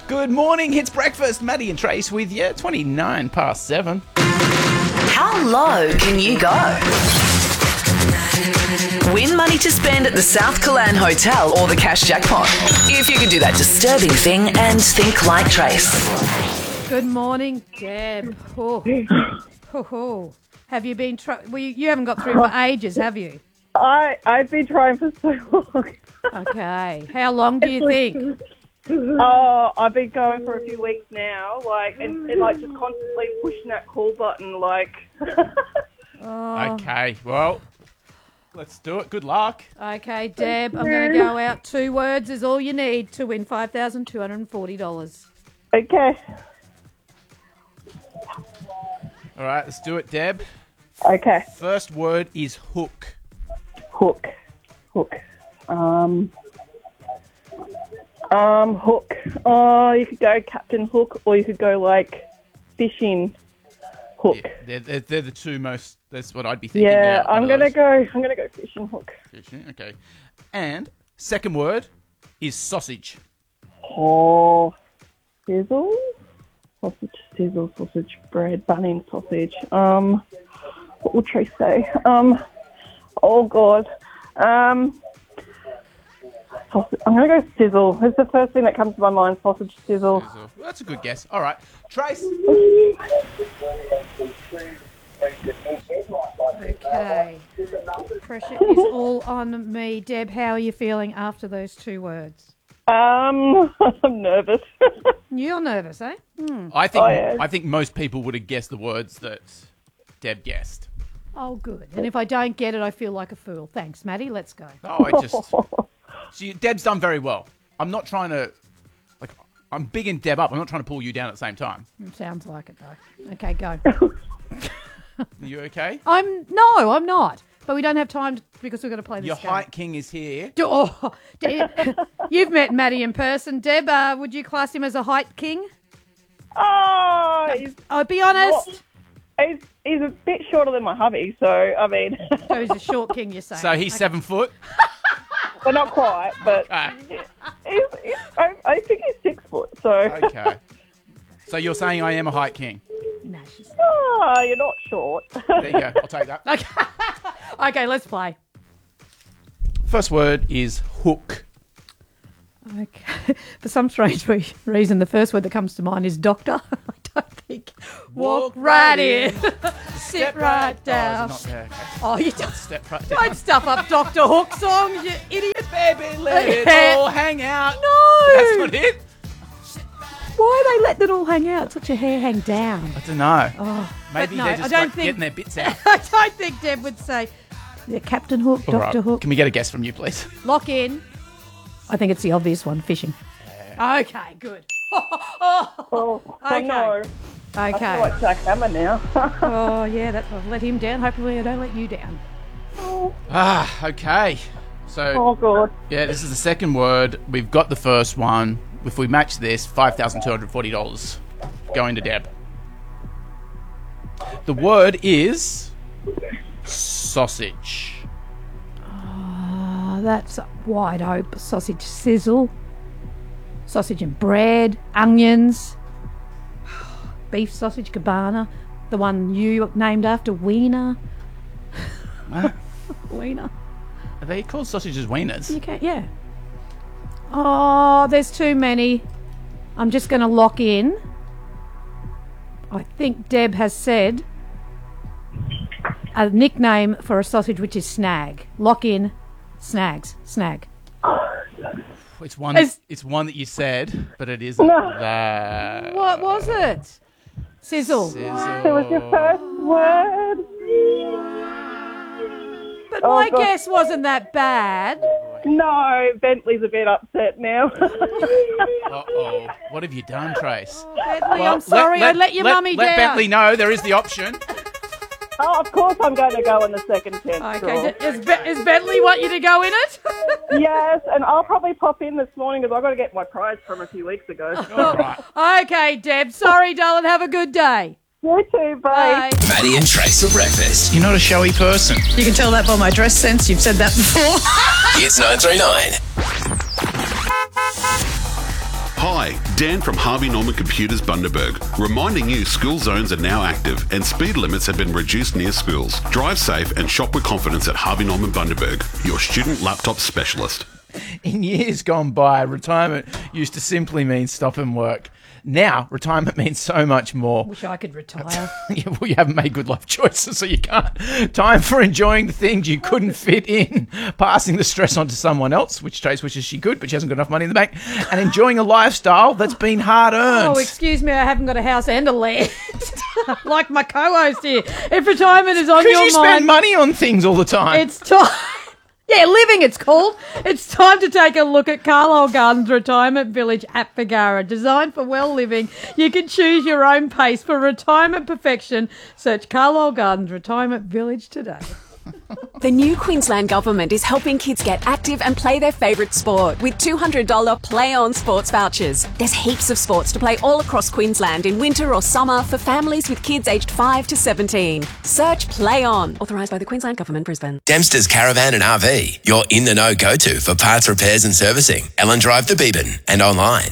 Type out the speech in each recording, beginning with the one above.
Good morning, it's breakfast. Maddie and Trace with you, 29 past 7. How low can you go? Win money to spend at the South Killarn Hotel or the Cash Jackpot. If you can do that disturbing thing and think like Trace. Good morning, Deb. Oh. Have you been you haven't got through for ages, have you? I've been trying for so long. Okay. How long do you think? Oh, I've been going for a few weeks now, and just constantly pushing that call button, Okay, well, let's do it. Good luck. Okay, Deb, I'm going to go out. 2 words is all you need to win $5,240. Okay. All right, let's do it, Deb. Okay. First word is hook. Hook. Hook. Hook. Oh, you could go Captain Hook, or you could go fishing hook. Yeah, they're the two most. That's what I'd be thinking. Yeah, out I'm of gonna those. go fishing hook. Fishing, okay. And second word is sausage. Oh, sizzle, sausage, sizzle, sausage, bread, bunning, sausage. What will Trace say? Oh God. Sausage. I'm gonna go sizzle. It's the first thing that comes to my mind. Sausage, sizzle. Well, that's a good guess. All right, Trace. Okay. Pressure is all on me. Deb, how are you feeling after those 2 words? I'm nervous. You're nervous, eh? I think most people would have guessed the words that Deb guessed. Oh, good. And if I don't get it, I feel like a fool. Thanks, Maddie. Let's go. Deb's done very well. I'm not trying to, I'm bigging Deb up. I'm not trying to pull you down at the same time. It sounds like it, though. Okay, go. Are you okay? I'm not. But we don't have time because we've got to play this Your game. height king is here. Oh, you've met Maddie in person. Deb, would you class him as a height king? Oh, I'll be honest. he's a bit shorter than my hubby, so I mean. So he's a short king, you're saying. So he's 7 foot. Well, not quite, but I think he's 6 foot. So. Okay. So you're saying I am a height king? No, she's... Oh, you're not short. There you go. I'll take that. Okay, let's play. First word is hook. Okay. For some strange reason, the first word that comes to mind is doctor. I don't think. Walk right in. Sit right down. Oh, is it not there? Okay. Oh, you don't, Step right down. don't stuff up Dr. Hook songs, you idiot. Baby, let it all hang out. No. That's not it? Why they let it all hang out? Such a hair hang down. I don't know. Oh, Maybe but no, they're just I don't think, getting their bits out. I don't think Deb would say, yeah, Captain Hook, All Dr. right. Hook. Can we get a guess from you, please? Lock in. I think it's the obvious one, fishing. Yeah. Okay, good. Oh, Okay. no. I feel Okay. like Jack Hammer now. Oh, yeah, I've let him down. Hopefully I don't let you down. Okay. So, Oh, God. yeah, this is the second word. We've got the first one. If we match this, $5,240 going to Deb. The word is sausage. Oh, that's wide open. Sausage sizzle. Sausage and bread. Onions. Beef sausage cabana. The one you named after Wiener. What? Wiener. Are they called sausages wieners? You can't, yeah. Oh, there's too many. I'm just going to lock in. I think Deb has said a nickname for a sausage, which is snag. Lock in. Snags. Snag. It's one. It's- It's one that you said, but it isn't that. What was it? Sizzle. It was your first word. But Oh, my God. guess wasn't that bad. No, Bentley's a bit upset now. Uh-oh. What have you done, Trace? Bentley, I'm sorry. I let your mummy down. Let Bentley know there is the option. Oh, of course I'm going to go in the second tent. Okay, sure. does Bentley want you to go in it? Yes, and I'll probably pop in this morning because I've got to get my prize from a few weeks ago. All right. Okay, Deb. Sorry, darling. Have a good day. You too, bye. Bye. Maddie and Trace for breakfast. You're not a showy person. You can tell that by my dress sense. You've said that before. It's 939. Hi, Dan from Harvey Norman Computers Bundaberg, reminding you school zones are now active and speed limits have been reduced near schools. Drive safe and shop with confidence at Harvey Norman Bundaberg, your student laptop specialist. In years gone by, retirement used to simply mean stopping work. Now, retirement means so much more. Wish I could retire. Yeah, well, you haven't made good life choices, so you can't. Time for enjoying the things you couldn't fit in, passing the stress on to someone else, which Trace wishes she could, but she hasn't got enough money in the bank, and enjoying a lifestyle that's been hard-earned. Oh, excuse me, I haven't got a house and a land. Like my co-host here. If retirement is on your mind... Because you spend money on things all the time. It's time... Yeah, living it's called. It's time to take a look at Carlisle Gardens Retirement Village at Figara. Designed for well living, you can choose your own pace for retirement perfection. Search Carlisle Gardens Retirement Village today. The new Queensland Government is helping kids get active and play their favourite sport with $200 Play On sports vouchers. There's heaps of sports to play all across Queensland in winter or summer for families with kids aged 5 to 17. Search Play On. Authorised by the Queensland Government, Brisbane. Dempster's Caravan and RV, your in-the-know go-to for parts repairs and servicing. Ellen Drive to Beebyn and online.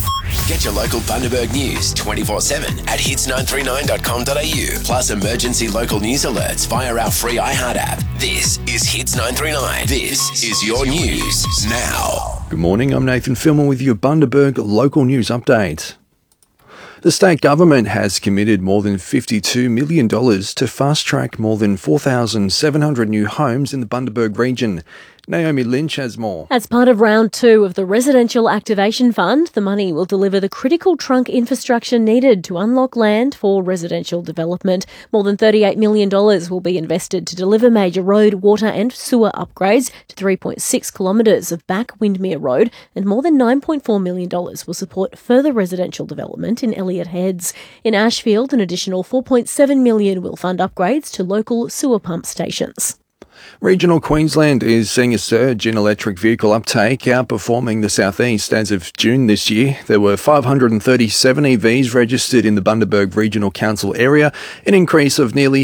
Get your local Bundaberg news 24/7 at hits939.com.au. Plus emergency local news alerts via our free iHeart app. This is Hits 939. This is your news now. Good morning, I'm Nathan Filmer with your Bundaberg local news update. The state government has committed more than $52 million to fast-track more than 4,700 new homes in the Bundaberg region. Naomi Lynch has more. As part of round 2 of the Residential Activation Fund, the money will deliver the critical trunk infrastructure needed to unlock land for residential development. More than $38 million will be invested to deliver major road, water and sewer upgrades to 3.6 kilometres of Back Windmere Road, and more than $9.4 million will support further residential development in Elliott Heads. In Ashfield, an additional $4.7 million will fund upgrades to local sewer pump stations. Regional Queensland is seeing a surge in electric vehicle uptake, outperforming the southeast. As of June this year, there were 537 EVs registered in the Bundaberg Regional Council area, an increase of nearly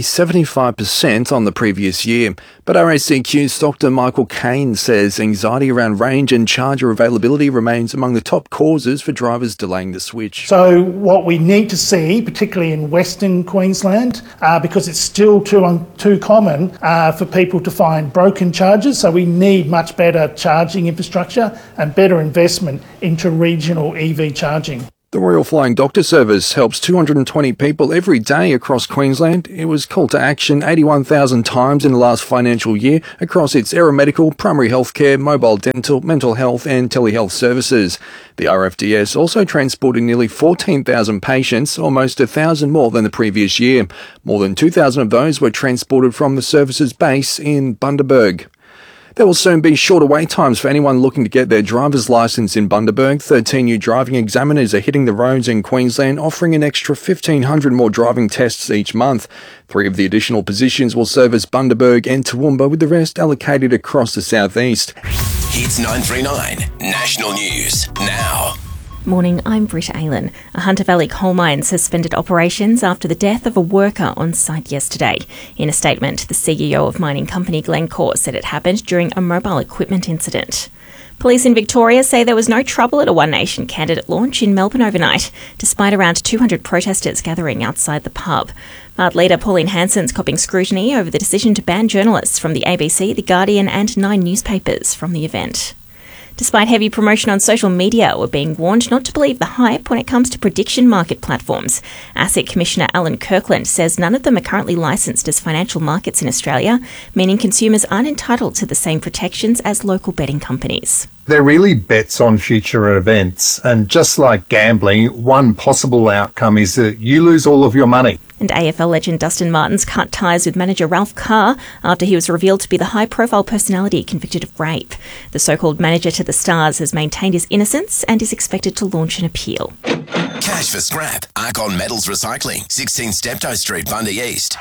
75% on the previous year. But RACQ's Dr. Michael Kane says anxiety around range and charger availability remains among the top causes for drivers delaying the switch. So what we need to see, particularly in Western Queensland, because it's still too common for people to find broken chargers, so we need much better charging infrastructure and better investment into regional EV charging. The Royal Flying Doctor Service helps 220 people every day across Queensland. It was called to action 81,000 times in the last financial year across its aeromedical, primary healthcare, mobile dental, mental health and telehealth services. The RFDS also transported nearly 14,000 patients, almost 1,000 more than the previous year. More than 2,000 of those were transported from the service's base in Bundaberg. There will soon be shorter wait times for anyone looking to get their driver's licence in Bundaberg. 13 new driving examiners are hitting the roads in Queensland, offering an extra 1,500 more driving tests each month. 3 of the additional positions will service Bundaberg and Toowoomba, with the rest allocated across the southeast. Hits 939 National News now. Morning, I'm Britta Aylen. A Hunter Valley coal mine suspended operations after the death of a worker on site yesterday. In a statement, the CEO of mining company Glencore said it happened during a mobile equipment incident. Police in Victoria say there was no trouble at a One Nation candidate launch in Melbourne overnight, despite around 200 protesters gathering outside the pub. Mard leader Pauline Hanson's copping scrutiny over the decision to ban journalists from the ABC, The Guardian and 9 newspapers from the event. Despite heavy promotion on social media, we're being warned not to believe the hype when it comes to prediction market platforms. ASIC Commissioner Alan Kirkland says none of them are currently licensed as financial markets in Australia, meaning consumers aren't entitled to the same protections as local betting companies. They're really bets on future events, and just like gambling, one possible outcome is that you lose all of your money. And AFL legend Dustin Martin's cut ties with manager Ralph Carr after he was revealed to be the high-profile personality convicted of rape. The so-called manager to the Stars has maintained his innocence and is expected to launch an appeal. Cash for scrap. Arcon Metals Recycling. 16 Steptoe Street, Bundy East.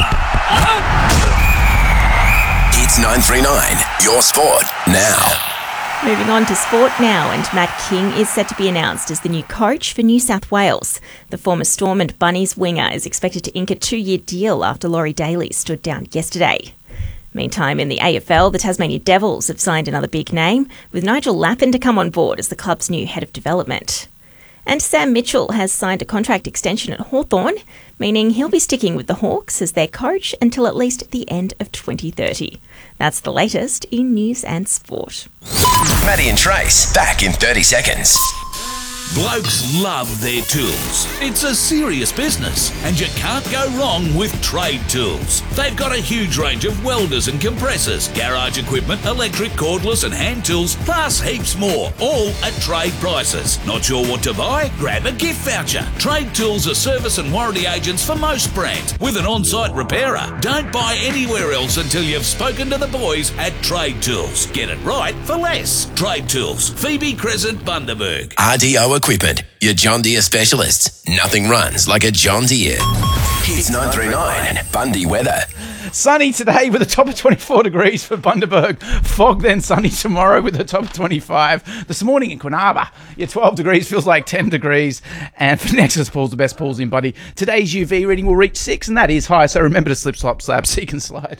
Hits 939. Your sport now. Moving on to sport now, and Matt King is set to be announced as the new coach for New South Wales. The former Storm and Bunnies winger is expected to ink a 2-year deal after Laurie Daly stood down yesterday. Meantime, in the AFL, the Tasmania Devils have signed another big name, with Nigel Lappin to come on board as the club's new head of development. And Sam Mitchell has signed a contract extension at Hawthorn, meaning he'll be sticking with the Hawks as their coach until at least the end of 2030. That's the latest in news and sport. Maddie and Trace, back in 30 seconds. Blokes love their tools. It's a serious business, and you can't go wrong with Trade Tools. They've got a huge range of welders and compressors, garage equipment, electric, cordless and hand tools, plus heaps more, all at trade prices. Not sure what to buy? Grab a gift voucher. Trade Tools are service and warranty agents for most brands, with an on-site repairer. Don't buy anywhere else until you've spoken to the boys at Trade Tools. Get it right for less. Trade Tools, Phoebe Crescent, Bundaberg. RDO Equipment, your John Deere specialists. Nothing runs like a John Deere. Hits 939, Bundy weather. Sunny today with a top of 24 degrees for Bundaberg. Fog then sunny tomorrow with a top of 25. This morning in Quinaba, 12 degrees feels like 10 degrees. And for Nexus pools, the best pools in Buddy. Today's UV reading will reach 6, and that is high. So remember to slip, slop, slab, seek and slide.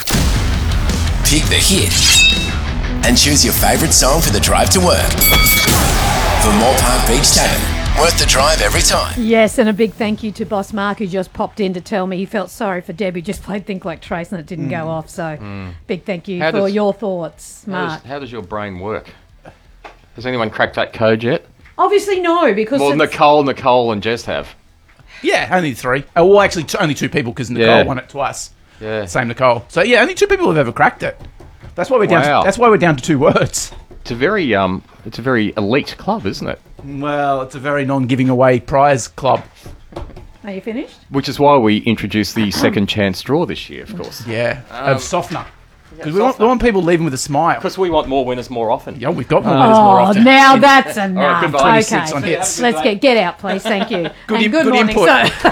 Pick the hit and choose your favourite song for the drive to work. For Moore Park Beach Tavern, worth the drive every time. Yes, and a big thank you to Boss Mark, who just popped in to tell me he felt sorry for Deb, who just played Think Like Trace and it didn't go off. So big thank you for your thoughts, Mark. How does your brain work? Has anyone cracked that code yet? Obviously no, because... Well, Nicole and Jess have. Yeah, only 3. Well, actually, only 2 people, because Nicole won it twice. Yeah. Same Nicole. So, yeah, only 2 people have ever cracked it. That's why we're down to 2 words. It's a very elite club, isn't it? Well, it's a very non-giving away prize club. Are you finished? Which is why we introduced the second chance draw this year, of course. Yeah, of Softener. Because we want people leaving with a smile. Because we want more winners more often. Yeah, we've got more winners more often. Now that's enough. All right, 26 on hits. Let's get out, please. Thank you. Good morning. input. So,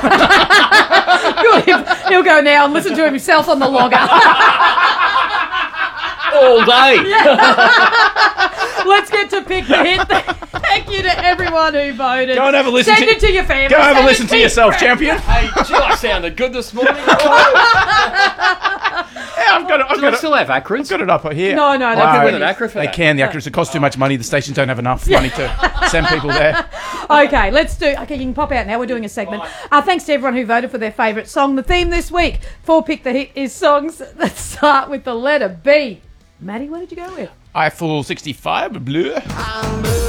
he'll go now and listen to himself on the logger. All day. Let's get to Pick the Hit. Thank you to everyone who voted. Go and have a listen. Send it to your family. Go have a listen to yourself, champion. Hey, I sounded good this morning. I've got it. Do they still have Acrons? I've got it up here. No, They can win an Acron for They that. can. The Acrons, it costs too much money. The stations don't have enough money to send people there. Okay, let's do... Okay, you can pop out now. We're doing a segment. Thanks to everyone who voted for their favourite song. The theme this week for Pick the Hit is songs that start with the letter B. Maddie, what did you go with? Eiffel 65, blue.